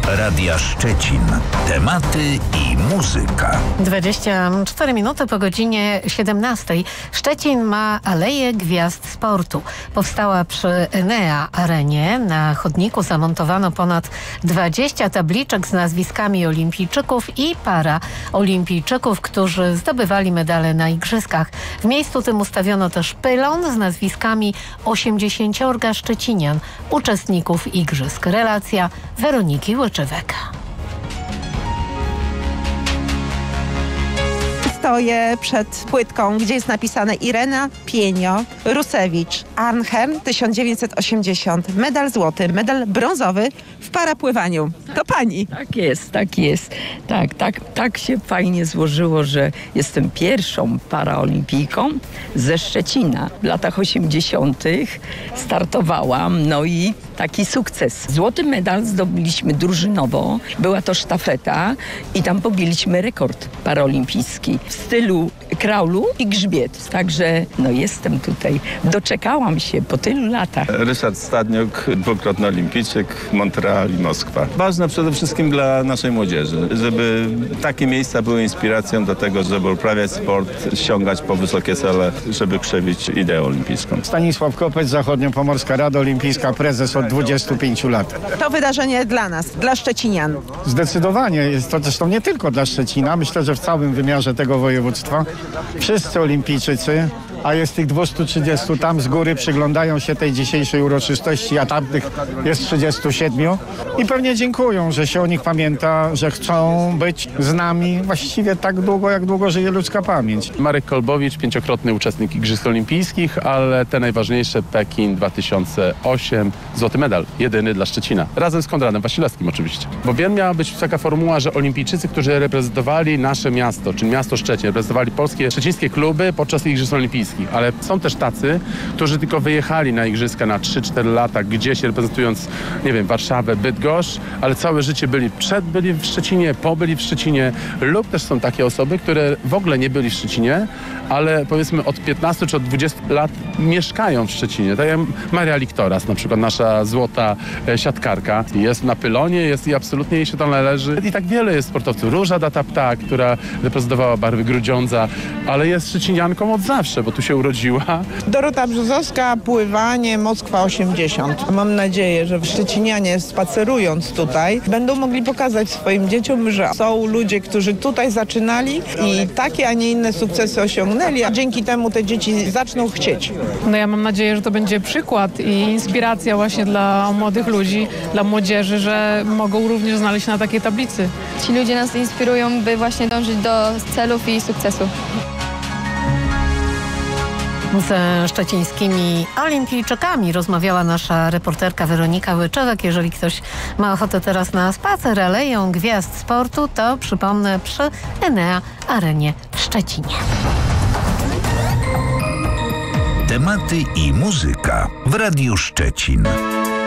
Radia Szczecin. Tematy i muzyka. 24 minuty po godzinie 17. Szczecin ma Aleję Gwiazd Sportu. Powstała przy Enea Arenie. Na chodniku zamontowano ponad 20 tabliczek z nazwiskami olimpijczyków i paraolimpijczyków, którzy zdobywali medale na igrzyskach. W miejscu tym ustawiono też pylon z nazwiskami 80 szczecinian, uczestników igrzysk. Relacja Weroniki Łyczywek. Stoję przed płytką, gdzie jest napisane Irena Pienio Rusewicz, Arnhem 1980. Medal złoty, medal brązowy w parapływaniu. To pani. Tak jest, tak jest. Tak się fajnie złożyło, że jestem pierwszą paraolimpijką ze Szczecina. W latach 80. startowałam, no i taki sukces. Złoty medal zdobyliśmy drużynowo. Była to sztafeta i tam pobiliśmy rekord paraolimpijski w stylu kraulu i grzbiet. Także no jestem tutaj. Doczekałam się po tylu latach. Ryszard Stadniuk, dwukrotny olimpijczyk, Montreal i Moskwa. Ważne przede wszystkim dla naszej młodzieży, żeby takie miejsca były inspiracją do tego, żeby uprawiać sport, ściągać po wysokie cele, żeby krzewić ideę olimpijską. Stanisław Kopeć, Zachodniopomorska Rada Olimpijska, prezes od 25 lat. To wydarzenie dla nas, dla szczecinian. Zdecydowanie jest to zresztą nie tylko dla Szczecina, myślę, że w całym wymiarze tego województwa wszyscy olimpijczycy, a jest tych 230 tam z góry, przyglądają się tej dzisiejszej uroczystości, a tamtych jest 37 i pewnie dziękują, że się o nich pamięta, że chcą być z nami właściwie tak długo, jak długo żyje ludzka pamięć. Marek Kolbowicz, 5-krotny uczestnik Igrzysk Olimpijskich, ale te najważniejsze Pekin 2008, złoty medal, jedyny dla Szczecina. Razem z Konradem Wasilewskim oczywiście. Bo wiem, miała być taka formuła, że olimpijczycy, którzy reprezentowali nasze miasto, czyli miasto Szczecin, reprezentowali polskie, szczecińskie kluby podczas Igrzysk Olimpijskich. Ale są też tacy, którzy tylko wyjechali na igrzyska na 3-4 lata, gdzieś reprezentując, nie wiem, Warszawę, Bydgoszcz, ale całe życie byli w Szczecinie, byli w Szczecinie, lub też są takie osoby, które w ogóle nie byli w Szczecinie, ale powiedzmy od 15 czy od 20 lat mieszkają w Szczecinie. Tak jak Maria Liktoras, na przykład nasza złota siatkarka, jest na pylonie, jest i absolutnie jej się to należy. I tak wiele jest sportowców. Róża Data-Ptak, która reprezentowała barwy Grudziądza, ale jest szczecinianką od zawsze, bo tu się urodziła. Dorota Brzozowska, pływanie, Moskwa 80. Mam nadzieję, że szczecinianie spacerując tutaj będą mogli pokazać swoim dzieciom, że są ludzie, którzy tutaj zaczynali i takie, a nie inne sukcesy osiągnęli, a dzięki temu te dzieci zaczną chcieć. No ja mam nadzieję, że to będzie przykład i inspiracja właśnie dla młodych ludzi, dla młodzieży, że mogą również znaleźć na takiej tablicy. Ci ludzie nas inspirują, by właśnie dążyć do celów i sukcesu. Ze szczecińskimi olimpijczykami rozmawiała nasza reporterka Weronika Łyczywek. Jeżeli ktoś ma ochotę teraz na spacer Aleją Gwiazd Sportu, to przypomnę przy Enea Arenie w Szczecinie. Tematy i muzyka w Radiu Szczecin.